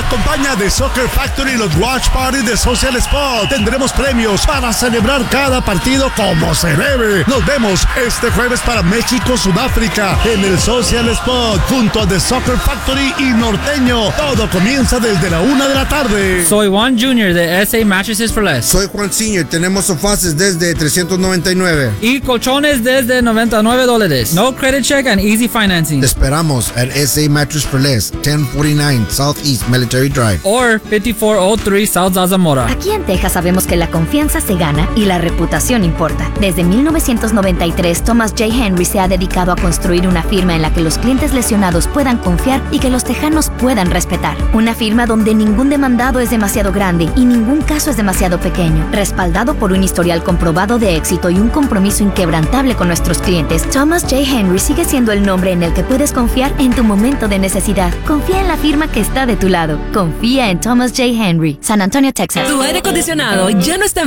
Acompaña de Soccer Factory y los Watch Party de Social Spot. Tendremos premios para celebrar cada partido como se debe. Nos vemos este jueves para México, Sudáfrica, en el Social Spot, junto a The Soccer Factory y Norteño. Todo comienza desde la 1 de la tarde. Soy Juan Jr. de SA Mattresses for Less. Soy Juan Sr. Tenemos sofaces desde $399. Y colchones desde $99. No credit check and easy financing. Te esperamos at SA Mattress for Less, 1049 Southeast Military Drive. Or 5403 South Zarzamora. Aquí en Texas sabemos que la confianza se gana y la reputación importa. Desde 1993, Thomas J. Henry se ha dedicado a construir una firma en la que los clientes lesionados puedan confiar y que los tejanos puedan respetar. Una firma donde ningún demandado es demasiado grande y ningún caso es demasiado pequeño. Respaldado por un historial comprobado de éxito y un compromiso inquebrantable con nuestros clientes, Thomas J. Henry sigue siendo el nombre en el que puedes confiar en tu momento de necesidad. Confía en la firma que está de tu lado. Confía en Thomas J. Henry. San Antonio, Texas. Tu aire acondicionado ya no está